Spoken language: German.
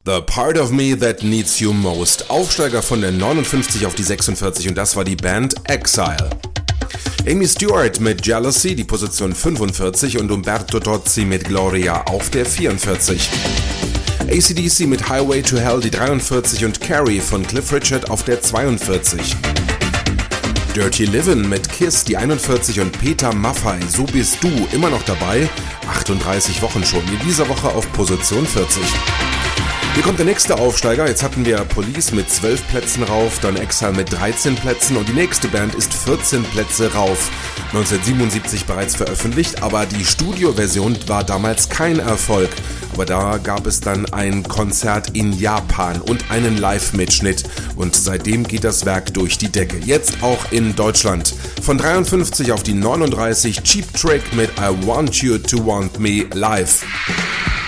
The Part of Me That Needs You Most. Aufsteiger von der 59 auf die 46 und das war die Band Exile. Amy Stewart mit Jealousy, die Position 45 und Umberto Tozzi mit Gloria auf der 44. AC/DC mit Highway to Hell, die 43 und Carrie von Cliff Richard auf der 42. Dirty Livin' mit Kiss, die 41 und Peter Maffay, So bist du, immer noch dabei, 38 Wochen schon, in dieser Woche auf Position 40. Hier kommt der nächste Aufsteiger, jetzt hatten wir Police mit 12 Plätzen rauf, dann Exile mit 13 Plätzen und die nächste Band ist 14 Plätze rauf. 1977 bereits veröffentlicht, aber die Studioversion war damals kein Erfolg. Aber da gab es dann ein Konzert in Japan und einen Live-Mitschnitt und seitdem geht das Werk durch die Decke. Jetzt auch in Deutschland. Von 53 auf die 39 Cheap Trick mit I Want You to Want Me live.